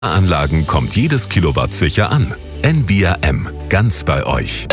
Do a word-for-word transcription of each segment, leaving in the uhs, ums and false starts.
Anlagen kommt jedes Kilowatt sicher an. N V R M, ganz bei euch.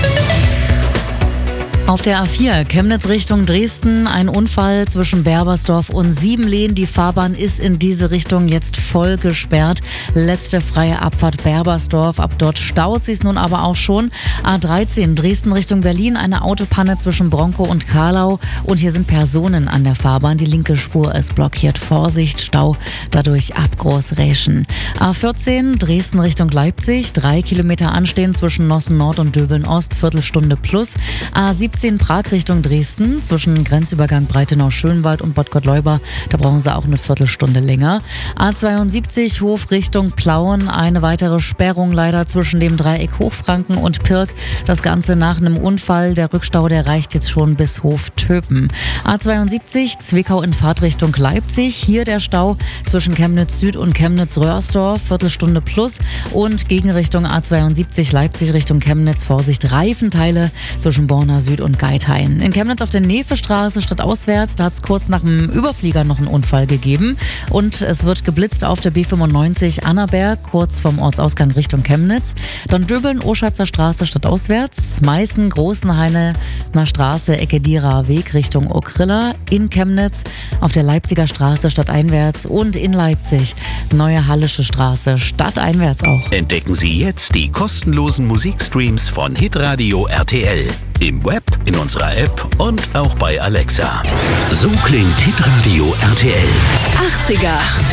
Auf der A vier, Chemnitz Richtung Dresden, ein Unfall zwischen Berbersdorf und Siebenlehn. Die Fahrbahn ist in diese Richtung jetzt voll gesperrt. Letzte freie Abfahrt Berbersdorf. Ab dort staut sie es nun aber auch schon. A dreizehn, Dresden Richtung Berlin, eine Autopanne zwischen Bronkow und Karlau. Und hier sind Personen an der Fahrbahn. Die linke Spur ist blockiert. Vorsicht, Stau, dadurch ab Großräschen. A vierzehn, Dresden Richtung Leipzig, drei Kilometer anstehen zwischen Nossen Nord und Döbeln Ost, Viertelstunde plus. A siebzehn, Prag Richtung Dresden, zwischen Grenzübergang Breitenau-Schönwald und Bad Gottleuba, da brauchen sie auch eine Viertelstunde länger. A zweiundsiebzig, Hof Richtung Plauen, eine weitere Sperrung leider zwischen dem Dreieck Hochfranken und Pirk. Das Ganze nach einem Unfall. Der Rückstau, der reicht jetzt schon bis Hof Töpen. A zweiundsiebzig, Zwickau in Fahrtrichtung Leipzig, hier der Stau zwischen Chemnitz Süd und Chemnitz-Röhrsdorf, Viertelstunde plus. Und Gegenrichtung A zweiundsiebzig, Leipzig Richtung Chemnitz, Vorsicht, Reifenteile zwischen Borna Süd und Geithain. In Chemnitz auf der Nevestraße stadtauswärts, da hat es kurz nach dem Überflieger noch einen Unfall gegeben. Und es wird geblitzt auf der B fünfundneunzig Annaberg, kurz vom Ortsausgang Richtung Chemnitz. Dann Döbeln-Oschatzer Straße stadtauswärts, Meißen, Großenhainer Straße, Ecke Dierer Weg Richtung Okrilla. In Chemnitz auf der Leipziger Straße stadteinwärts und in Leipzig Neue Hallische Straße stadteinwärts auch. Entdecken Sie jetzt die kostenlosen Musikstreams von Hitradio R T L. Im Web, in unserer App und auch bei Alexa. So klingt Hitradio R T L. achtziger.